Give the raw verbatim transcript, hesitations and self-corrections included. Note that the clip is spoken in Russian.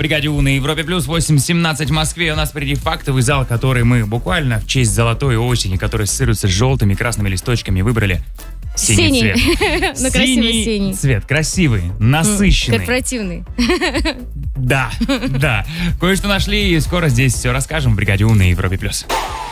бригаде У на Европе Плюс, восемь семнадцать в Москве. У нас впереди фактовый зал, который мы буквально в честь золотой осени, который ассоциируется с желтыми красными листочками, выбрали синий, синий. цвет. Ну, красивый синий. Цвет, красивый, насыщенный. Корпоративный. Да, да. Кое-что нашли, и скоро здесь все расскажем в бригаде У на Европе Плюс.